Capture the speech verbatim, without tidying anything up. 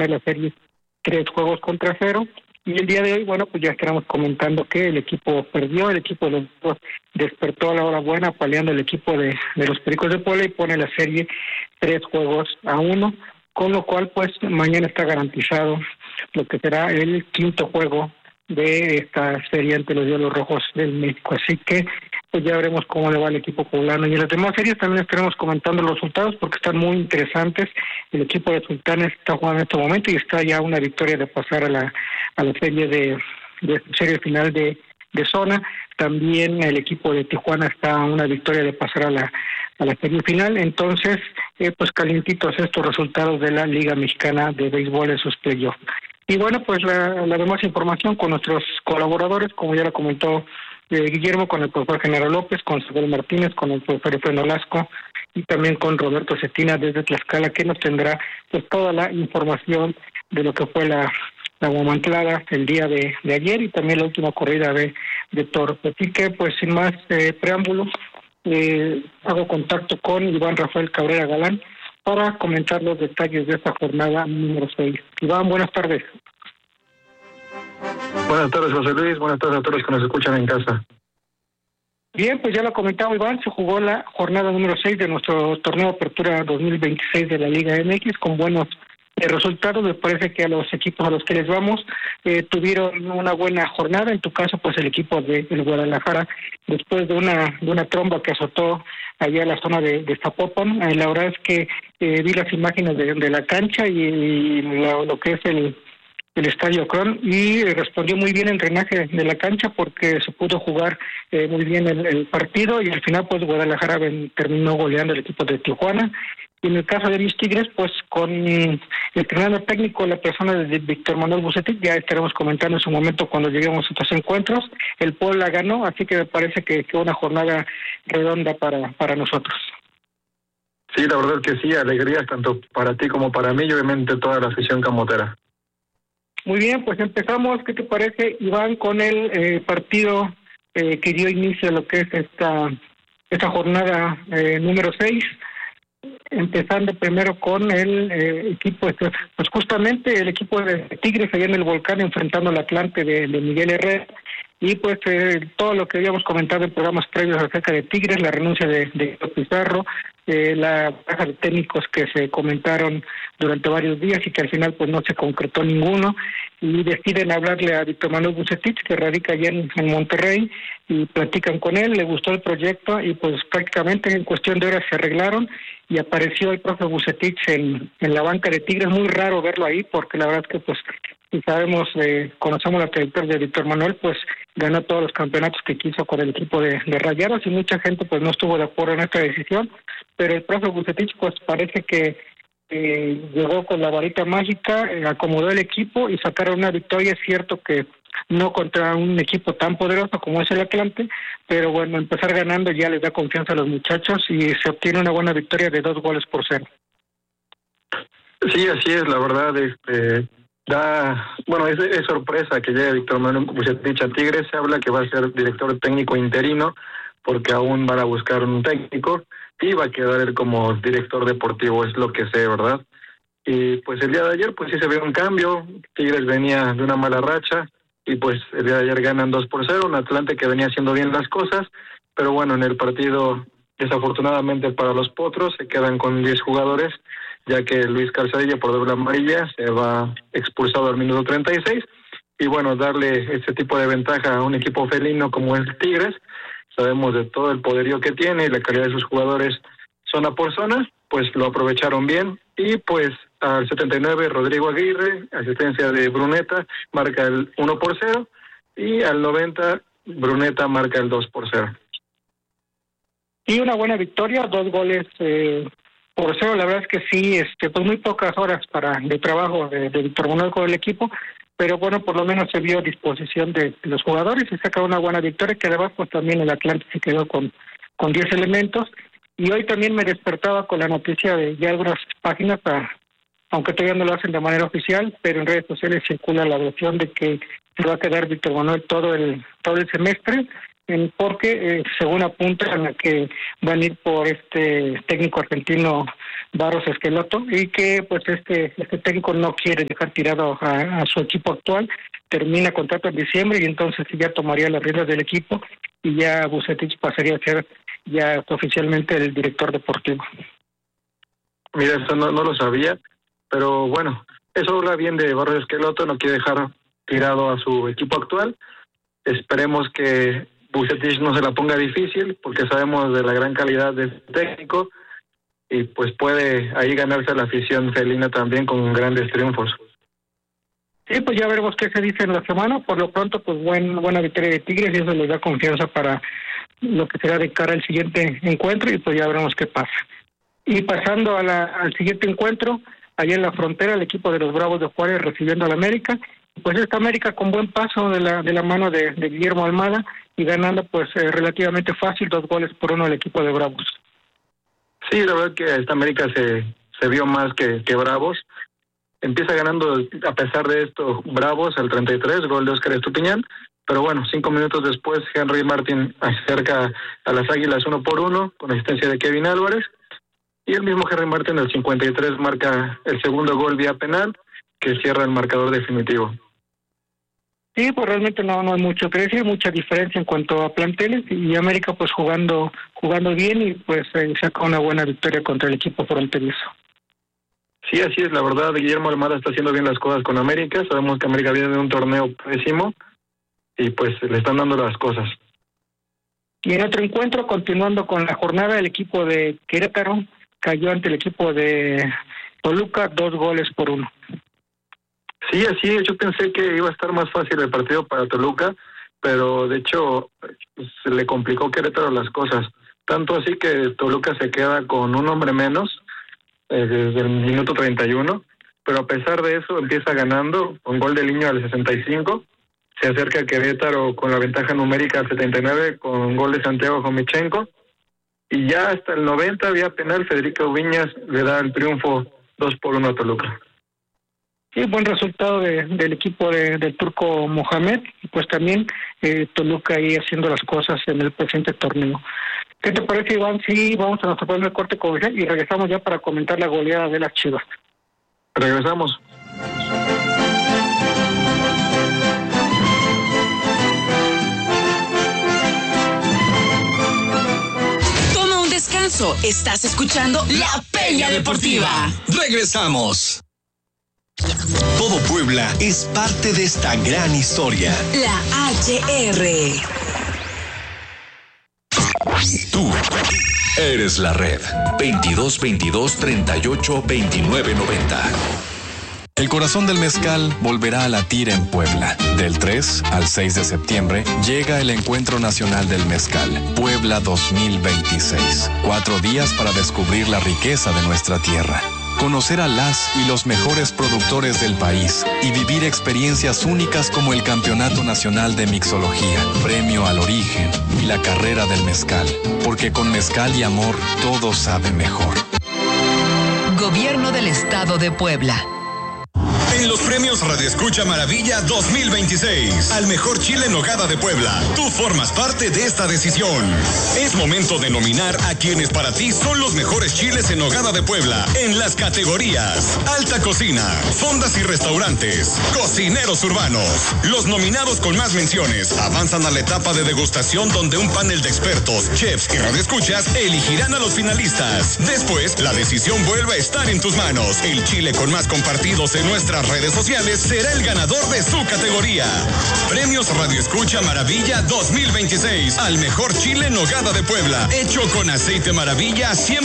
poner la serie tres juegos contra cero. Y el día de hoy, bueno, pues ya estaremos comentando que el equipo perdió, el equipo de los dos despertó a la hora buena, paleando el equipo de, de los Pericos de Puebla y pone la serie tres juegos a uno, con lo cual pues mañana está garantizado lo que será el quinto juego de esta serie ante los Diablos Rojos del México. Así que pues ya veremos cómo le va al equipo poblano. Y en las demás series también estaremos comentando los resultados porque están muy interesantes. El equipo de Sultanes está jugando en este momento y está ya una victoria de pasar a la a la serie de, de serie final de, de zona. También el equipo de Tijuana está a una victoria de pasar a la a la serie final. Entonces, eh, pues calientitos estos resultados de la Liga Mexicana de Béisbol en sus playoffs. Y bueno, pues la, la demás información con nuestros colaboradores, como ya lo comentó eh, Guillermo, con el profesor Genaro López, con Samuel Martínez, con el profesor Efraín Olasco y también con Roberto Cetina desde Tlaxcala, que nos tendrá pues toda la información de lo que fue la, la guamantlada el día de, de ayer y también la última corrida de, de toros. Así que pues sin más eh, preámbulos, eh, hago contacto con Iván Rafael Cabrera Galán para comentar los detalles de esta jornada número seis. Iván, buenas tardes. Buenas tardes, José Luis. Buenas tardes a todos los que nos escuchan en casa. Bien, pues ya lo comentaba Iván, se jugó la jornada número seis de nuestro torneo de apertura dos mil veintiséis de la Liga M X con buenos eh, resultados. Me parece que a los equipos a los que les vamos eh, tuvieron una buena jornada. En tu caso, pues el equipo de el Guadalajara, después de una de una tromba que azotó allá en la zona de, de Zapopan, eh, la verdad es que eh, vi las imágenes de, de la cancha y, y lo, lo que es el el Estadio Akron y respondió muy bien el drenaje de la cancha porque se pudo jugar eh, muy bien el, el partido y al final pues Guadalajara ven, terminó goleando el equipo de Tijuana. Y en el caso de mis Tigres, pues con el entrenador técnico, la persona de Víctor Manuel Bucetich, ya estaremos comentando en su momento cuando lleguemos a estos encuentros. El Puebla ganó, así que me parece que fue una jornada redonda para, para nosotros. Sí, la verdad que sí, alegrías tanto para ti como para mí y obviamente toda la afición camotera. Muy bien, pues empezamos, ¿qué te parece, Iván, con el eh, partido eh, que dio inicio a lo que es esta esta jornada eh, número seis, empezando primero con el eh, equipo, pues justamente el equipo de Tigres allá en el Volcán enfrentando al Atlante de, de Miguel Herrera, y pues eh, todo lo que habíamos comentado en programas previos acerca de Tigres, la renuncia de, de Pizarro, eh, la baja de técnicos que se comentaron durante varios días y que al final pues no se concretó ninguno, y deciden hablarle a Víctor Manuel Bucetich, que radica allá en, en Monterrey, y platican con él, le gustó el proyecto y pues prácticamente en cuestión de horas se arreglaron y apareció el profe Bucetich en, en la banca de Tigres. Muy raro verlo ahí porque la verdad es que pues si sabemos, eh, conocemos la trayectoria de Víctor Manuel, pues ganó todos los campeonatos que quiso con el equipo de, de Rayados y mucha gente pues no estuvo de acuerdo en esta decisión, pero el profe Bucetich pues parece que eh, llegó con la varita mágica, eh, acomodó el equipo y sacaron una victoria. Es cierto que no contra un equipo tan poderoso como es el Atlante, pero bueno, empezar ganando ya les da confianza a los muchachos y se obtiene una buena victoria de dos goles por cero. Sí, así es, la verdad, este... Da, bueno, es, es sorpresa que llegue Víctor Manuel Bucetich a Tigres. Se habla que va a ser director técnico interino porque aún van a buscar un técnico y va a quedar él como director deportivo, es lo que sé, ¿verdad? Y pues el día de ayer pues sí se vio un cambio. Tigres venía de una mala racha y pues el día de ayer ganan dos por cero, un Atlante que venía haciendo bien las cosas, pero bueno, en el partido desafortunadamente para los Potros se quedan con diez jugadores, ya que Luis Calzadilla por doble amarilla se va expulsado al minuto treinta y seis, y bueno, darle este tipo de ventaja a un equipo felino como es Tigres, sabemos de todo el poderío que tiene y la calidad de sus jugadores zona por zona, pues lo aprovecharon bien, y pues al setenta y nueve Rodrigo Aguirre, asistencia de Bruneta, marca el uno por cero, y al noventa Bruneta marca el dos por cero. Y una buena victoria, dos goles eh, por cero. La verdad es que sí, este, pues muy pocas horas para de trabajo de, de Víctor Manuel con el equipo, pero bueno, por lo menos se vio a disposición de, de los jugadores y saca una buena victoria, que además pues también el Atlante se quedó con con diez elementos. Y hoy también me despertaba con la noticia de ya algunas páginas, a, aunque todavía no lo hacen de manera oficial, pero en redes sociales circula la versión de que se va a quedar Víctor Manuel todo el todo el semestre. en, porque eh, según apuntan a que van a ir por este técnico argentino Barros Esqueloto, y que pues este este técnico no quiere dejar tirado a, a su equipo actual. Termina contrato en diciembre y entonces ya tomaría las riendas del equipo y ya Vucetich pasaría a ser ya oficialmente el director deportivo. Mira, eso no, no lo sabía, pero bueno, eso habla bien de Barros Esqueloto, no quiere dejar tirado a su equipo actual. Esperemos que Vucetich no se la ponga difícil, porque sabemos de la gran calidad del técnico, y pues puede ahí ganarse la afición felina también con grandes triunfos. Sí, pues ya veremos qué se dice en la semana. Por lo pronto, pues buen, buena victoria de Tigres, y eso les da confianza para lo que será de cara al siguiente encuentro, y pues ya veremos qué pasa. Y pasando a la, al siguiente encuentro, allá en la frontera, el equipo de los Bravos de Juárez recibiendo al América. Pues esta América con buen paso de la de la mano de, de Guillermo Almada, y ganando pues eh, relativamente fácil, dos goles por uno al equipo de Bravos. Sí, la verdad que esta América se, se vio más que, que Bravos. Empieza ganando, a pesar de esto, Bravos al treinta y tres, gol de Óscar Estupiñán, pero bueno, cinco minutos después Henry Martin acerca a las Águilas uno por uno, con asistencia de Kevin Álvarez, y el mismo Henry Martin al cincuenta y tres marca el segundo gol vía penal, que cierra el marcador definitivo. Sí, pues realmente no, no hay mucho que decir, mucha diferencia en cuanto a planteles, y América pues jugando jugando bien, y pues eh, saca una buena victoria contra el equipo fronterizo. Sí, así es, la verdad, Guillermo Almada está haciendo bien las cosas con América. Sabemos que América viene de un torneo pésimo y pues le están dando las cosas. Y en otro encuentro, continuando con la jornada, el equipo de Querétaro cayó ante el equipo de Toluca, dos goles por uno. Sí, así es, yo pensé que iba a estar más fácil el partido para Toluca, pero de hecho se le complicó Querétaro las cosas. Tanto así que Toluca se queda con un hombre menos desde el minuto treinta y uno, pero a pesar de eso empieza ganando con gol de Liño al sesenta y cinco, se acerca a Querétaro con la ventaja numérica al setenta y nueve con gol de Santiago Jomichenko, y ya hasta el noventa vía penal Federico Viñas le da el triunfo dos por uno a Toluca. Sí, buen resultado de, del equipo de, del turco Mohamed, y pues también eh, Toluca ahí haciendo las cosas en el presente torneo. ¿Qué te parece, Iván? Sí, vamos a nuestro primer corte comercial y regresamos ya para comentar la goleada de las Chivas. Regresamos. Toma un descanso. Estás escuchando La Peña Deportiva. Regresamos. Todo Puebla es parte de esta gran historia. La H R. Tú eres la red. veintidós veintidós treinta y ocho veintinueve noventa. El corazón del mezcal volverá a latir en Puebla. Del tres al seis de septiembre llega el Encuentro Nacional del Mezcal, Puebla dos mil veintiséis. Cuatro días para descubrir la riqueza de nuestra tierra, conocer a las y los mejores productores del país y vivir experiencias únicas como el Campeonato Nacional de Mixología, Premio al Origen y la Carrera del Mezcal. Porque con mezcal y amor todo sabe mejor. Gobierno del Estado de Puebla. En los premios Radio Escucha Maravilla dos mil veintiséis, al mejor chile en nogada de Puebla, tú formas parte de esta decisión. Es momento de nominar a quienes para ti son los mejores chiles en nogada de Puebla en las categorías Alta Cocina, Fondas y Restaurantes, Cocineros Urbanos. Los nominados con más menciones avanzan a la etapa de degustación, donde un panel de expertos, chefs y radioescuchas elegirán a los finalistas. Después, la decisión vuelve a estar en tus manos. El chile con más compartidos en nuestras redes sociales será el ganador de su categoría. Premios Radio Escucha Maravilla dos mil veintiséis al mejor chile en nogada de Puebla, hecho con aceite Maravilla cien